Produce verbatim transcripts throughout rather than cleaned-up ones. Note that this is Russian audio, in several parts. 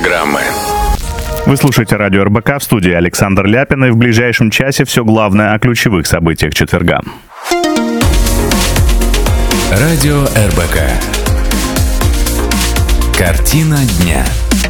программы. Вы слушаете радио эр бэ ка, в студии Александр Ляпин, и в ближайшем часе все главное о ключевых событиях четверга. Радио эр бэ ка. Картина дня.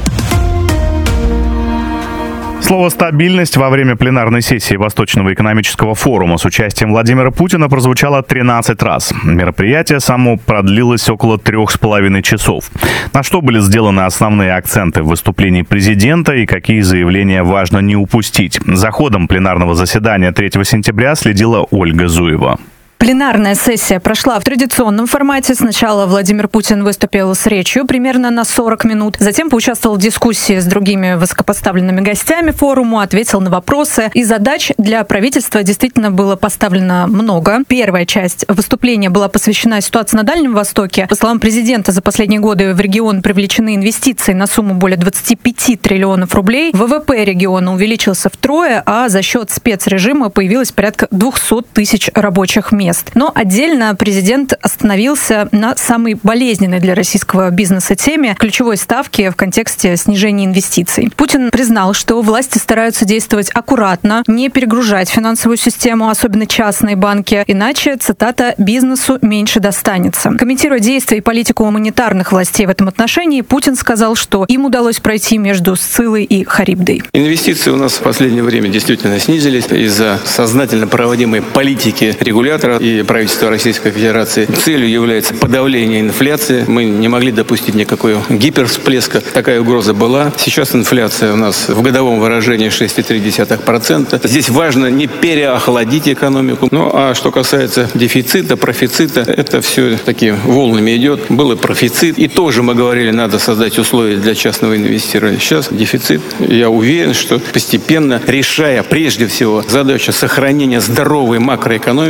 Слово «стабильность» во время пленарной сессии Восточного экономического форума с участием Владимира Путина прозвучало тринадцать раз. Мероприятие само продлилось около трех с половиной часов. На что были сделаны основные акценты в выступлении президента и какие заявления важно не упустить? За ходом пленарного заседания третьего сентября следила Ольга Зуева. Пленарная сессия прошла в традиционном формате. Сначала Владимир Путин выступил с речью примерно на сорок минут. Затем поучаствовал в дискуссии с другими высокопоставленными гостями форума, ответил на вопросы. И задач для правительства действительно было поставлено много. Первая часть выступления была посвящена ситуации на Дальнем Востоке. По словам президента, за последние годы в регион привлечены инвестиции на сумму более двадцати пяти триллионов рублей. вэ вэ пэ региона увеличился втрое, а за счет спецрежима появилось порядка двухсот тысяч рабочих мест. Но отдельно президент остановился на самой болезненной для российского бизнеса теме – ключевой ставки в контексте снижения инвестиций. Путин признал, что власти стараются действовать аккуратно, не перегружать финансовую систему, особенно частные банки, иначе, цитата, «бизнесу меньше достанется». Комментируя действия и политику гуманитарных властей в этом отношении, Путин сказал, что им удалось пройти между Сциллой и Харибдой. Инвестиции у нас в последнее время действительно снизились из-за сознательно проводимой политики регулятора и правительства Российской Федерации. Целью является подавление инфляции. Мы не могли допустить никакого гипервсплеска. Такая угроза была. Сейчас инфляция у нас в годовом выражении шесть целых три десятых процента. Здесь важно не переохладить экономику. Ну а что касается дефицита, профицита, это все такими волнами идет. Был и профицит. И тоже мы говорили, надо создать условия для частного инвестирования. Сейчас дефицит. Я уверен, что постепенно, решая прежде всего задачу сохранения здоровой макроэкономики,